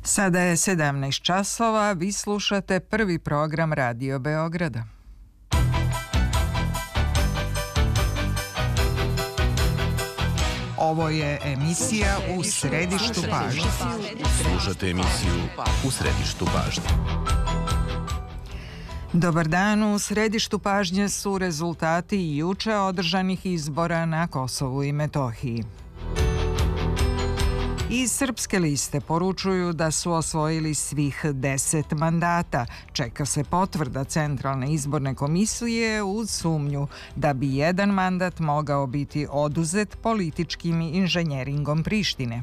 Sada je 17 časova, vi slušate prvi program Radio Beograda. Ovo je emisija U središtu pažnje. Slušate emisiju U središtu pažnje. Dobar dan, u središtu pažnje su rezultati juče održanih izbora na Kosovu i Metohiji. Iz Srpske liste poručuju da su osvojili svih 10 mandata. Čeka se potvrda Centralne izborne komisije uz sumnju da bi jedan mandat mogao biti oduzet političkim inženjeringom Prištine.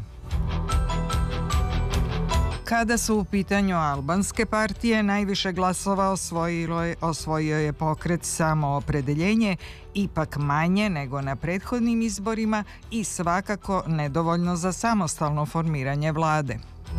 Kada su u pitanju albanske partije, najviše glasova osvojio je pokret Samoopredeljenje, ipak manje nego na prethodnim izborima i svakako nedovoljno za samostalno formiranje vlade.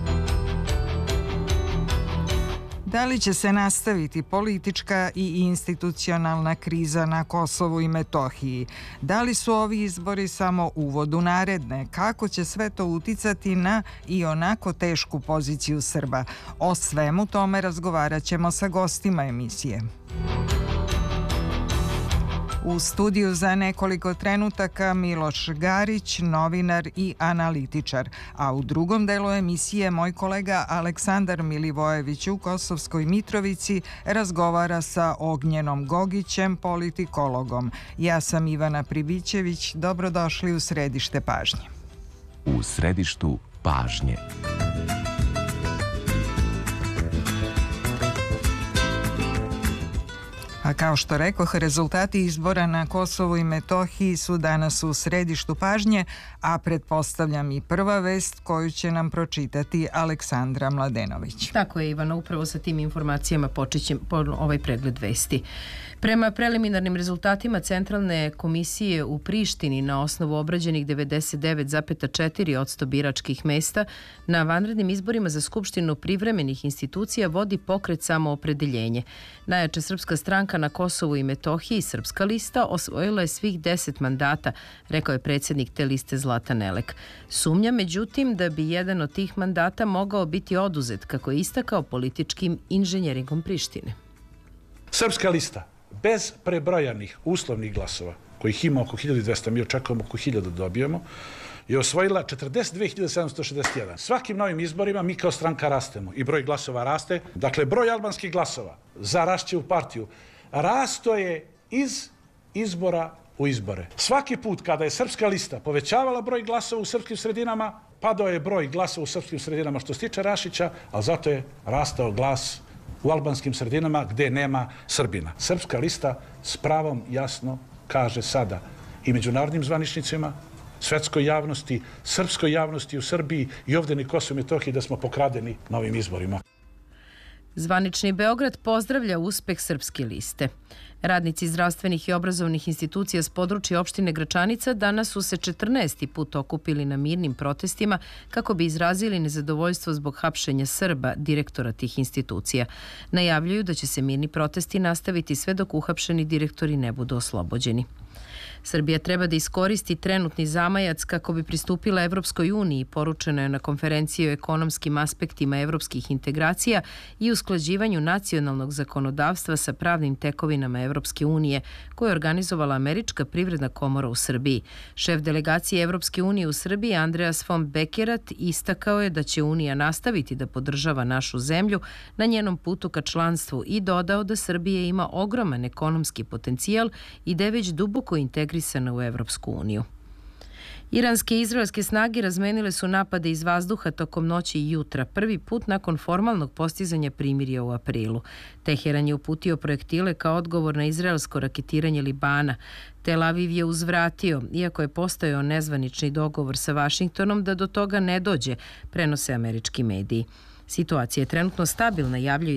Da li će se nastaviti politička i institucionalna kriza na Kosovu i Metohiji? Da li su ovi izbori samo uvod u naredne? Kako će sve to uticati na i onako tešku poziciju Srba? O svemu tome razgovarat ćemo sa gostima emisije. U studiju za nekoliko trenutaka Miloš Garić, novinar i analitičar, a u drugom delu emisije moj kolega Aleksandar Milivojević u Kosovskoj Mitrovici razgovara sa Ognjenom Gogićem, politikologom. Ja sam Ivana Pribićević, dobrodošli u središte pažnje. U središtu pažnje. A kao što rekoh, rezultati izbora na Kosovu i Metohiji su danas u središtu pažnje, a pretpostavljam i prva vest koju će nam pročitati Aleksandra Mladenović. Tako je, Ivana, upravo sa tim informacijama počećem ovaj pregled vesti. Prema preliminarnim rezultatima Centralne komisije u Prištini na osnovu obrađenih 99,4% biračkih mesta, na vanrednim izborima za Skupštinu privremenih institucija vodi pokret Samoopredeljenje. Najjača srpska stranka na Kosovu i Metohiji, Srpska lista, osvojila je svih 10 mandata, rekao je predsjednik te liste Zlatan Elek. Sumnja, međutim, da bi jedan od tih mandata mogao biti oduzet, kako je istakao, političkim inženjeringom Prištine. Srpska lista, bez prebrojanih uslovnih glasova, kojih ima oko 1200, mi očekujemo oko 1000 da dobijemo, je osvojila 42.761. Svakim novim izborima mi kao stranka rastemo i broj glasova raste. Dakle, broj albanskih glasova za Rašćevu partiju rasto je iz izbora u izbore. Svaki put kada je Srpska lista povećavala broj glasova u srpskim sredinama, padao je broj glasova u srpskim sredinama što se tiče Rašića, ali zato je rastao glas u albanskim sredinama gde nema Srbina. Srpska lista s pravom jasno kaže sada i međunarodnim zvaničnicima, svetskoj javnosti, srpskoj javnosti u Srbiji i ovdje na Kosovu i Metohiji da smo pokradeni na ovim izborima. Zvanični Beograd pozdravlja uspeh Srpske liste. Radnici zdravstvenih i obrazovnih institucija s područja opštine Gračanica danas su se 14. put okupili na mirnim protestima kako bi izrazili nezadovoljstvo zbog hapšenja Srba, direktora tih institucija. Najavljuju da će se mirni protesti nastaviti sve dok uhapšeni direktori ne budu oslobođeni. Srbija treba da iskoristi trenutni zamajac kako bi pristupila Evropskoj uniji, poručeno je na konferenciji o ekonomskim aspektima evropskih integracija i usklađivanju nacionalnog zakonodavstva sa pravnim tekovinama Evropske unije, koju je organizovala Američka privredna komora u Srbiji. Šef delegacije Evropske unije u Srbiji, Andreas von Bekerat, istakao je da će Unija nastaviti da podržava našu zemlju na njenom putu ka članstvu i dodao da Srbija ima ogroman ekonomski potencijal i da je već duboko integrisana u Evropsku uniju. Iranske i izraelske snage razmenile su napade iz vazduha tokom noći i jutra, prvi put nakon formalnog postizanja primirja u aprilu. Teheran je uputio projektile kao odgovor na izraelsko raketiranje Libana. Tel Aviv je uzvratio, iako je postojao nezvanični dogovor sa Vašingtonom da do toga ne dođe, prenose američki mediji. Situacija je trenutno stabilna, javljaju